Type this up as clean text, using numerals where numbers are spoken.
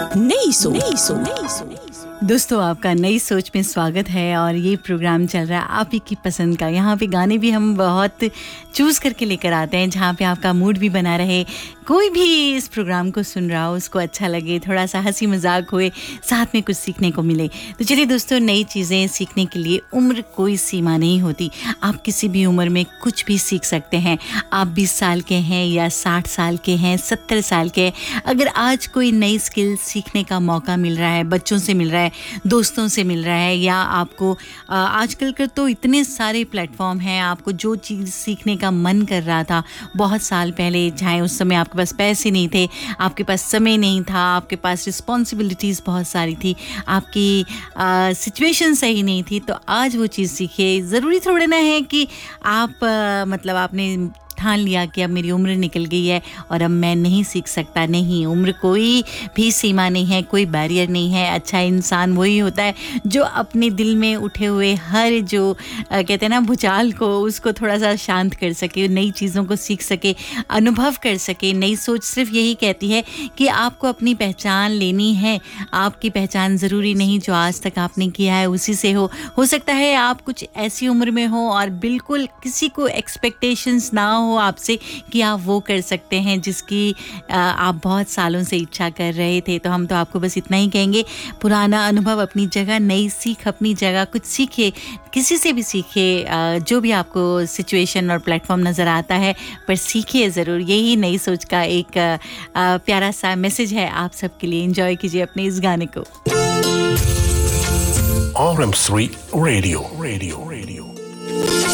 नई सोच। दोस्तों, आपका नई सोच में स्वागत है और ये प्रोग्राम चल रहा है आप ही की पसंद का। यहाँ पे गाने भी हम बहुत चूज़ करके लेकर आते हैं जहाँ पे आपका मूड भी बना रहे, कोई भी इस प्रोग्राम को सुन रहा हो उसको अच्छा लगे, थोड़ा सा हंसी मजाक होए, साथ में कुछ सीखने को मिले। तो चलिए दोस्तों, नई चीज़ें सीखने के लिए उम्र कोई सीमा नहीं होती। आप किसी भी उम्र में कुछ भी सीख सकते हैं। आप 20 साल के हैं या 60 साल के हैं, 70 साल के, अगर आज कोई नई स्किल सीखने का मौका मिल रहा है, बच्चों से मिल रहा है, दोस्तों से मिल रहा है, या आपको आजकल के तो इतने सारे प्लेटफॉर्म हैं, आपको जो चीज़ सीखने का मन कर रहा था बहुत साल पहले, चाहे उस समय आपके पास पैसे नहीं थे, आपके पास समय नहीं था, आपके पास रिस्पॉन्सिबिलिटीज़ बहुत सारी थी, आपकी सिचुएशन सही नहीं थी, तो आज वो चीज़ सीखिए। ज़रूरी थोड़े ना है कि आप मतलब आपने ठान लिया कि अब मेरी उम्र निकल गई है और अब मैं नहीं सीख सकता। नहीं, उम्र कोई भी सीमा नहीं है, कोई बैरियर नहीं है। अच्छा इंसान वही होता है जो अपने दिल में उठे हुए हर जो कहते हैं ना भूचाल को, उसको थोड़ा सा शांत कर सके, नई चीज़ों को सीख सके, अनुभव कर सके। नई सोच सिर्फ यही कहती है कि आपको अपनी पहचान लेनी है। आपकी पहचान ज़रूरी नहीं जो आज तक आपने किया है उसी से हो सकता है आप कुछ ऐसी उम्र में हो और बिल्कुल किसी को एक्सपेक्टेशंस ना हो आपसे कि आप वो कर सकते हैं जिसकी आप बहुत सालों से इच्छा कर रहे थे। तो हम तो आपको बस इतना ही कहेंगे, पुराना अनुभव अपनी जगह, नई सीख अपनी जगह। कुछ सीखिए, किसी से भी सीखिए, जो भी आपको सिचुएशन और प्लेटफॉर्म नज़र आता है, पर सीखिए ज़रूर। यही नई सोच का एक प्यारा सा मैसेज है आप सबके लिए। एंजॉय कीजिए अपने इस गाने को। RM3 radio.